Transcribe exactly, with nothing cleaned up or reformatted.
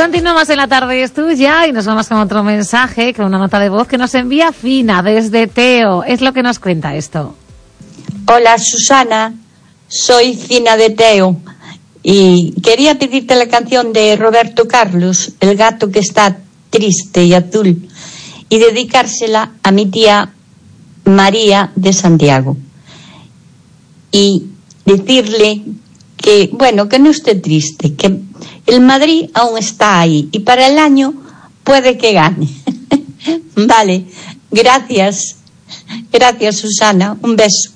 Continuamos en La Tarde es Tuya y nos vamos con otro mensaje, con una nota de voz que nos envía Fina desde Teo. Es lo que nos cuenta esto. Hola Susana, soy Fina de Teo y quería pedirte la canción de Roberto Carlos, El gato que está triste y azul, y dedicársela a mi tía María de Santiago y decirle que, bueno, que no esté triste, que el Madrid aún está ahí y para el año puede que gane. Vale, gracias. Gracias, Susana. Un beso.